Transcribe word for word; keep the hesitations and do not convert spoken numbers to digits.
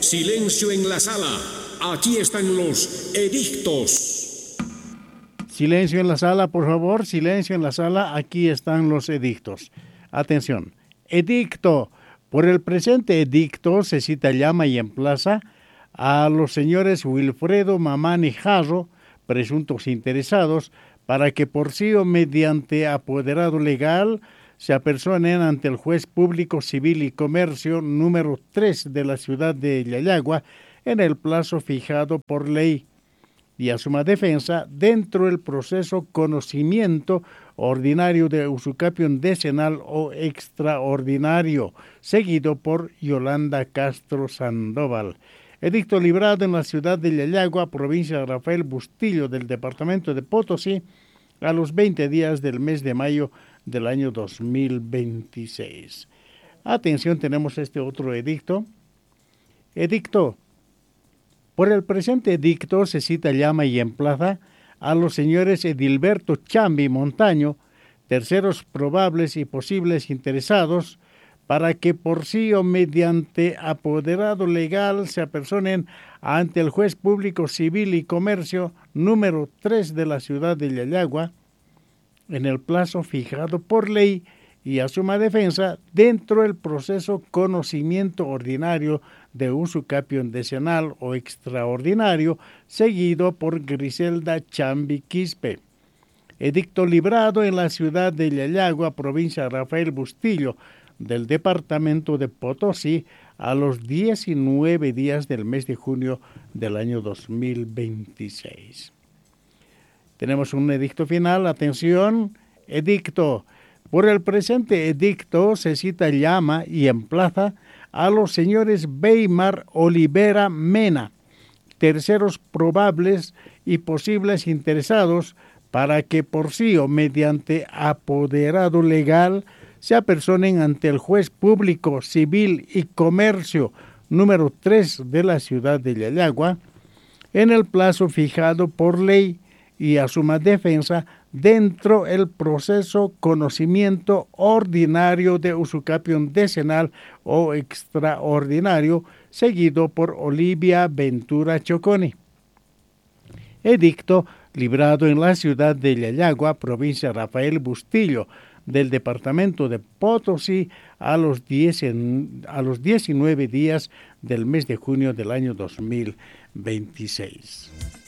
Silencio en la sala. Aquí están los edictos. Silencio en la sala, por favor. Silencio en la sala. Aquí están los edictos. Atención. Edicto. Por el presente edicto se cita, llama y emplaza a los señores Wilfredo Mamani Jarro, presuntos interesados, para que por sí o mediante apoderado legal se apersonen ante el juez público civil y comercio número tres de la ciudad de Yayagua en el plazo fijado por ley y asuma defensa dentro del proceso conocimiento ordinario de usucapión decenal o extraordinario, seguido por Yolanda Castro Sandoval. Edicto librado en la ciudad de Yayagua, provincia de Rafael Bustillo, del departamento de Potosí, a los veinte días del mes de mayo del año dos mil veintiséis. Atención, tenemos este otro edicto. Edicto. Por el presente edicto se cita, llama y emplaza a los señores Edilberto Chambi Montaño, terceros probables y posibles interesados, para que por sí o mediante apoderado legal se apersonen ante el juez público civil y comercio número tres de la ciudad de Yayagua en el plazo fijado por ley y asuma defensa dentro del proceso conocimiento ordinario de usucapión decenal o extraordinario, seguido por Griselda Chambi Quispe. Edicto librado en la ciudad de Yayagua, provincia de Rafael Bustillo, del departamento de Potosí, a los diecinueve días del mes de junio del año dos mil veintiséis. Tenemos un edicto final. Atención, edicto. Por el presente edicto se cita, llama y emplaza a los señores Weimar Olivera Mena, terceros probables y posibles interesados, para que por sí o mediante apoderado legal se apersonen ante el juez público civil y comercio número tres de la ciudad de Yayagua en el plazo fijado por ley y asuma defensa dentro del proceso conocimiento ordinario de usucapión decenal o extraordinario, seguido por Olivia Ventura Choconi. Edicto librado en la ciudad de Yayagua, provincia Rafael Bustillo, del departamento de Potosí, a los, diez, a los diecinueve días del mes de junio del año dos mil veintiséis.